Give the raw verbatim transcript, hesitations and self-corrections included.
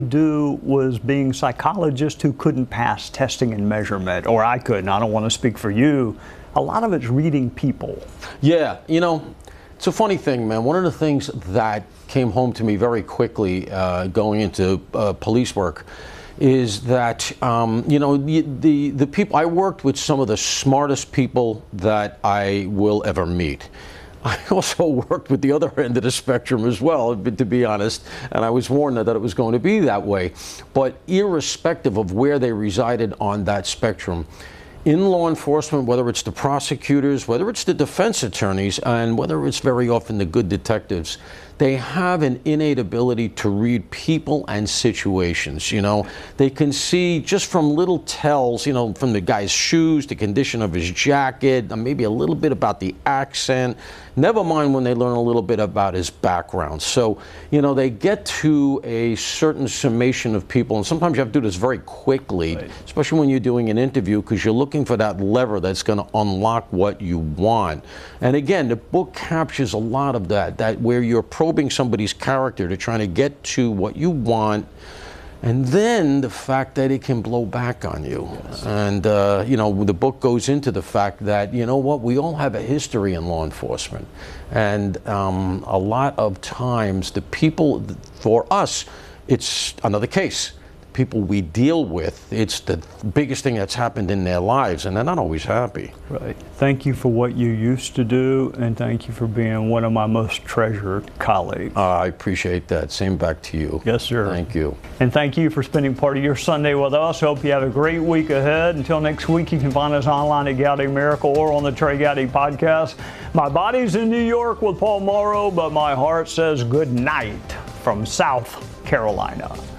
do was being psychologists who couldn't pass testing and measurement, or I couldn't. I don't want to speak for you. A lot of it's reading people. Yeah, you know, it's a funny thing, man. One of the things that came home to me very quickly uh, going into uh, police work is that, um, you know, the, the, the people, I worked with some of the smartest people that I will ever meet. I also worked with the other end of the spectrum as well, to be honest, and I was warned that it was going to be that way. But irrespective of where they resided on that spectrum, in law enforcement, whether it's the prosecutors, whether it's the defense attorneys, and whether it's very often the good detectives, they have an innate ability to read people and situations. You know, they can see just from little tells, you know, from the guy's shoes, the condition of his jacket, maybe a little bit about the accent, never mind when they learn a little bit about his background. So, you know, they get to a certain summation of people, and sometimes you have to do this very quickly, right, especially when you're doing an interview, because you're looking for that lever that's going to unlock what you want. And again, the book captures a lot of that, that where you're probing somebody's character to try to get to what you want, and then the fact that it can blow back on you. Yes. And, uh, you know, the book goes into the fact that, you know what, we all have a history in law enforcement. And um, a lot of times, the people, for us, it's another case. People we deal with, it's the biggest thing that's happened in their lives, and they're not always happy. Right. Thank you for what you used to do, and thank you for being one of my most treasured colleagues. Uh, I appreciate that. Same back to you. Yes, sir. Thank you. And thank you for spending part of your Sunday with us. Hope you have a great week ahead. Until next week, you can find us online at Gowdy Miracle or on the Trey Gowdy podcast. My body's in New York with Paul Morrow, but my heart says good night from South Carolina.